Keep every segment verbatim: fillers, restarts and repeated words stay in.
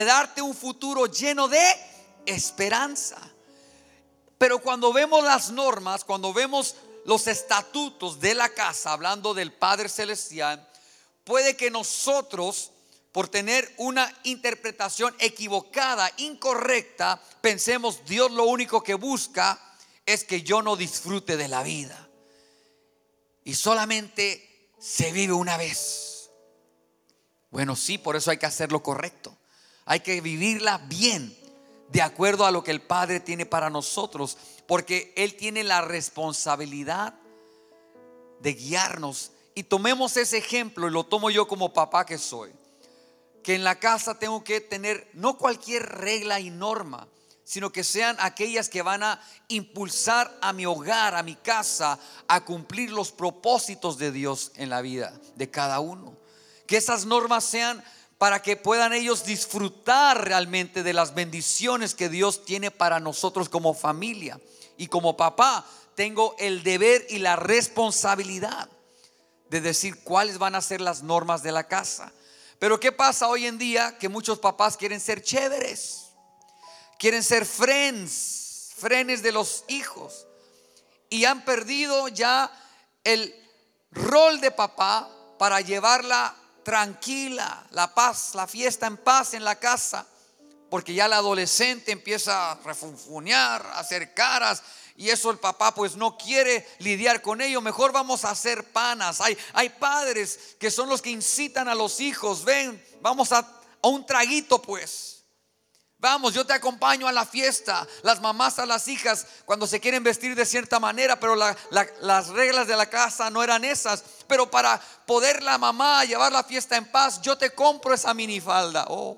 darte un futuro lleno de esperanza. Pero cuando vemos las normas, cuando vemos los estatutos de la casa, hablando del Padre Celestial, puede que nosotros, por tener una interpretación equivocada, incorrecta, pensemos: Dios lo único que busca es que yo no disfrute de la vida, y solamente se vive una vez. Bueno, sí, por eso hay que hacer lo correcto. Hay que vivirla bien, de acuerdo a lo que el Padre tiene para nosotros, porque Él tiene la responsabilidad de guiarnos. Y tomemos ese ejemplo, y lo tomo yo como papá que soy, que en la casa tengo que tener no cualquier regla y norma, sino que sean aquellas que van a impulsar a mi hogar, a mi casa, a cumplir los propósitos de Dios en la vida de cada uno. Que esas normas sean para que puedan ellos disfrutar realmente de las bendiciones que Dios tiene para nosotros como familia. Y como papá tengo el deber y la responsabilidad de decir cuáles van a ser las normas de la casa. Pero ¿qué pasa hoy en día? Que muchos papás quieren ser chéveres, quieren ser friends, frenes de los hijos, y han perdido ya el rol de papá para llevarla tranquila, la paz, la fiesta en paz en la casa, porque ya la adolescente empieza a refunfuñar, a hacer caras, y eso el papá pues no quiere lidiar con ello. Mejor vamos a hacer panas. Hay, hay padres que son los que incitan a los hijos: ven, vamos a, a un traguito pues. Vamos, yo te acompaño a la fiesta. Las mamás a las hijas cuando se quieren vestir de cierta manera, pero la, la, las reglas de la casa no eran esas. Pero para poder la mamá llevar la fiesta en paz, yo te compro esa minifalda. Oh,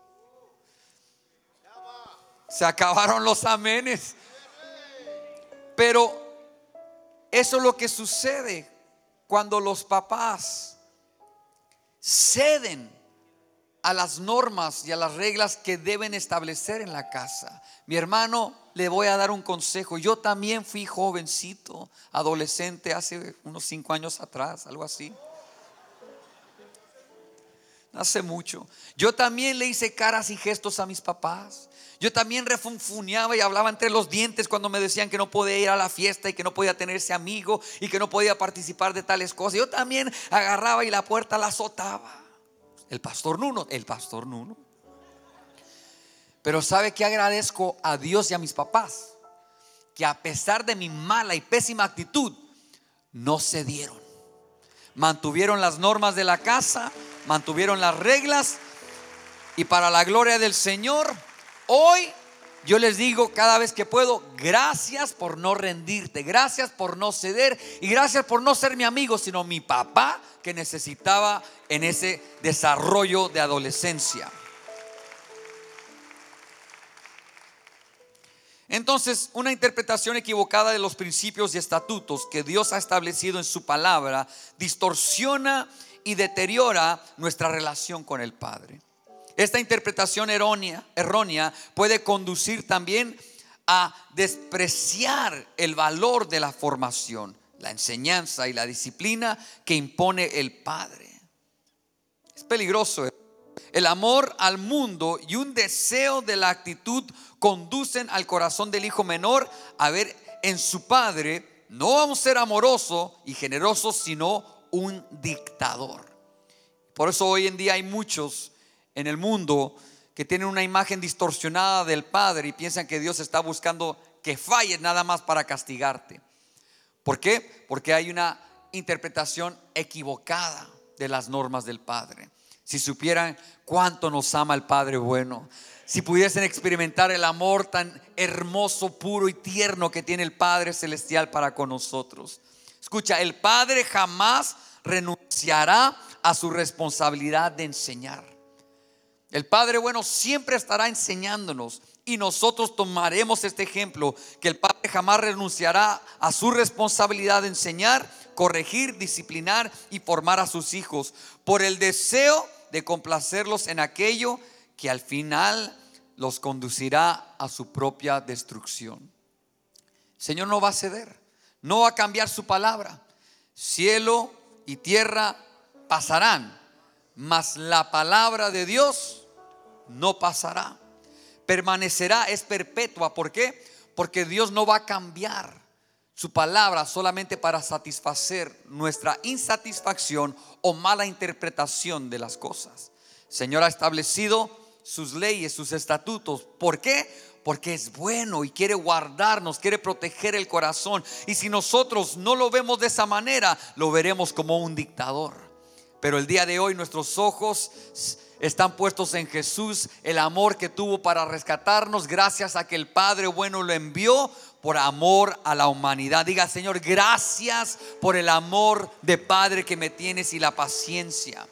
se acabaron los amenes. Pero eso es lo que sucede cuando los papás ceden a las normas y a las reglas que deben establecer en la casa. Mi hermano, le voy a dar un consejo. Yo también fui jovencito, adolescente, hace unos cinco años atrás, algo así. Hace mucho. Yo también le hice caras y gestos a mis papás. Yo también refunfuñaba y hablaba entre los dientes cuando me decían que no podía ir a la fiesta y que no podía tener ese amigo y que no podía participar de tales cosas. Yo también agarraba y la puerta la azotaba. El pastor Nuno, el pastor Nuno. Pero ¿sabe qué agradezco a Dios y a mis papás? Que a pesar de mi mala y pésima actitud, no cedieron. Mantuvieron las normas de la casa, mantuvieron las reglas, y para la gloria del Señor, hoy yo les digo cada vez que puedo: gracias por no rendirte, gracias por no ceder, y gracias por no ser mi amigo, sino mi papá que necesitaba en ese desarrollo de adolescencia. Entonces, una interpretación equivocada de los principios y estatutos que Dios ha establecido en su palabra distorsiona y deteriora nuestra relación con el Padre. Esta interpretación errónea, errónea puede conducir también a despreciar el valor de la formación, la enseñanza y la disciplina que impone el Padre. Es peligroso. El amor al mundo y un deseo de la actitud conducen al corazón del hijo menor a ver en su padre no a un ser amoroso y generoso, sino un dictador. Por eso hoy en día hay muchos en el mundo que tienen una imagen distorsionada del Padre y piensan que Dios está buscando que falles nada más para castigarte. ¿Por qué? Porque hay una interpretación equivocada de las normas del Padre. Si supieran cuánto nos ama el Padre bueno, si pudiesen experimentar el amor tan hermoso, puro y tierno que tiene el Padre Celestial para con nosotros. Escucha, el Padre jamás renunciará a su responsabilidad de enseñar. El Padre bueno siempre estará enseñándonos, y nosotros tomaremos este ejemplo, que el Padre jamás renunciará a su responsabilidad de enseñar, corregir, disciplinar y formar a sus hijos, por el deseo de complacerlos en aquello que al final los conducirá a su propia destrucción. El Señor no va a ceder, no va a cambiar su palabra. Cielo y tierra pasarán, mas la palabra de Dios no pasará. Permanecerá, es perpetua. ¿Por qué? Porque Dios no va a cambiar su palabra solamente para satisfacer nuestra insatisfacción o mala interpretación de las cosas. El Señor ha establecido sus leyes, sus estatutos. ¿Por qué? Porque es bueno y quiere guardarnos, quiere proteger el corazón. Y si nosotros no lo vemos de esa manera, lo veremos como un dictador. Pero el día de hoy nuestros ojos están puestos en Jesús, el amor que tuvo para rescatarnos, gracias a que el Padre bueno lo envió por amor a la humanidad. Diga: Señor, gracias por el amor de Padre que me tienes y la paciencia.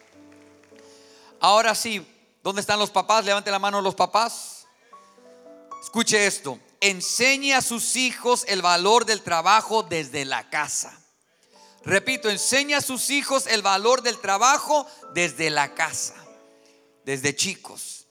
Ahora sí, ¿dónde están los papás? Levante la mano los papás. Escuche esto: enseñe a sus hijos el valor del trabajo desde la casa. Repito, enseña a sus hijos el valor del trabajo desde la casa, desde chicos.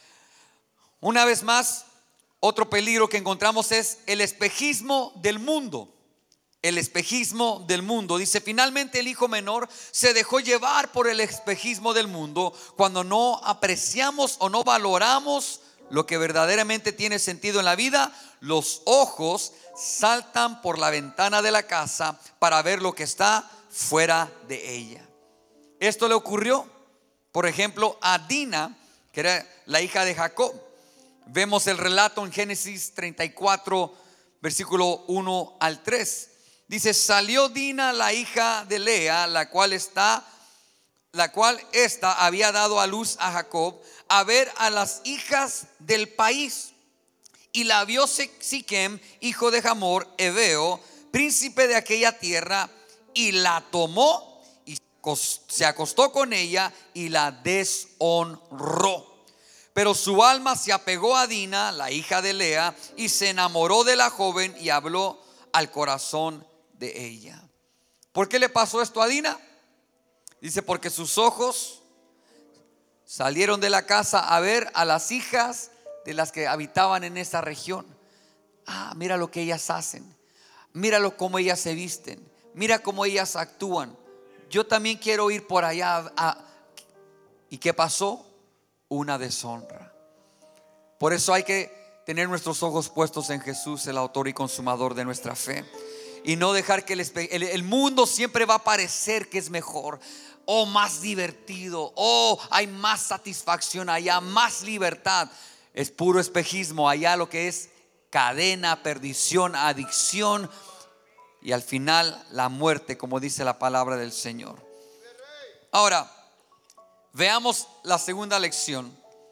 Una vez más, otro peligro que encontramos es el espejismo del mundo. El espejismo del mundo. Dice: finalmente el hijo menor se dejó llevar por el espejismo del mundo. Cuando no apreciamos o no valoramos lo que verdaderamente tiene sentido en la vida, los ojos saltan por la ventana de la casa para ver lo que está fuera de ella. Esto le ocurrió, por ejemplo, a Dina, que era la hija de Jacob. Vemos el relato en Génesis treinta y cuatro, versículo uno al tres. Dice: salió Dina, la hija de Lea, la cual está la cual ésta había dado a luz a Jacob, a ver a las hijas del país. Y la vio Siquem, hijo de Hamor, heveo, príncipe de aquella tierra, y la tomó y se acostó con ella y la deshonró. Pero su alma se apegó a Dina, la hija de Lea, y se enamoró de la joven y habló al corazón de ella. ¿Por qué le pasó esto a Dina? Dice: porque sus ojos salieron de la casa a ver a las hijas de las que habitaban en esa región. Ah, mira lo que ellas hacen, míralo cómo ellas se visten, mira cómo ellas actúan. Yo también quiero ir por allá a... ¿Y qué pasó? Una deshonra. Por eso hay que tener nuestros ojos puestos en Jesús, el autor y consumador de nuestra fe, y no dejar que el, el, el mundo siempre va a parecer que es mejor, o más divertido, o hay más satisfacción allá, más libertad. Es puro espejismo. Allá lo que es cadena, perdición, adicción y al final la muerte, como dice la palabra del Señor. Ahora, veamos la segunda lección.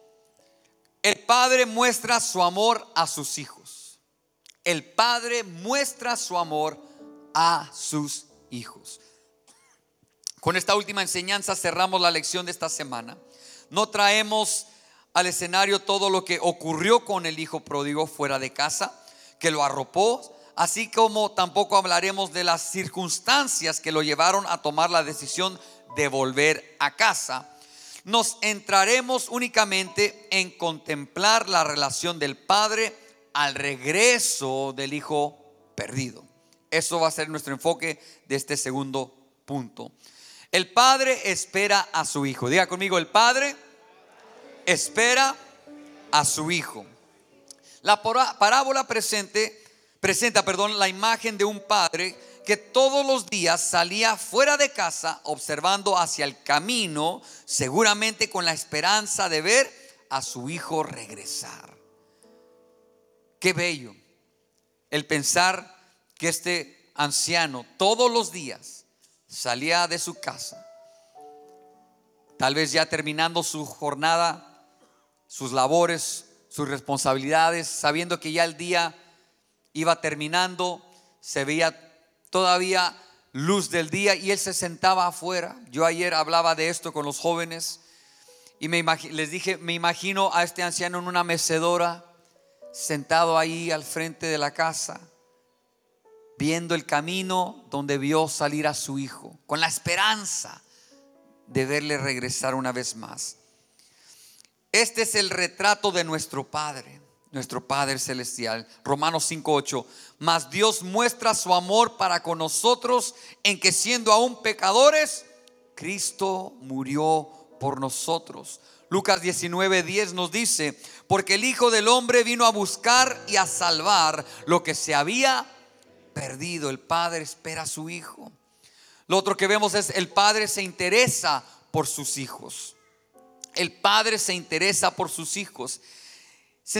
El Padre muestra su amor a sus hijos. El Padre muestra su amor a sus hijos. Con esta última enseñanza cerramos la lección de esta semana. No traemos al escenario todo lo que ocurrió con el hijo pródigo fuera de casa, que lo arropó, así como tampoco hablaremos de las circunstancias que lo llevaron a tomar la decisión de volver a casa. Nos entraremos únicamente en contemplar la relación del padre al regreso del hijo perdido. Eso va a ser nuestro enfoque de este segundo punto. El padre espera a su hijo. Diga conmigo: el padre espera a su hijo. La parábola presente, presenta perdón, la imagen de un padre que todos los días salía fuera de casa observando hacia el camino, seguramente con la esperanza de ver a su hijo regresar. Qué bello el pensar que este anciano todos los días salía de su casa, tal vez ya terminando su jornada, sus labores, sus responsabilidades, sabiendo que ya el día iba terminando, se veía todavía luz del día y él se sentaba afuera. Yo ayer hablaba de esto con los jóvenes y me imag- les dije, me imagino a este anciano en una mecedora, sentado ahí al frente de la casa, viendo el camino donde vio salir a su hijo, con la esperanza de verle regresar una vez más. Este es el retrato de nuestro Padre, nuestro Padre celestial. Romanos cinco ocho. Mas Dios muestra su amor para con nosotros en que, siendo aún pecadores, Cristo murió por nosotros. Lucas diecinueve diez nos dice: porque el Hijo del Hombre vino a buscar y a salvar lo que se había perdido. El Padre espera a su Hijo. Lo otro que vemos es el Padre se interesa por sus hijos. El Padre se interesa por sus hijos.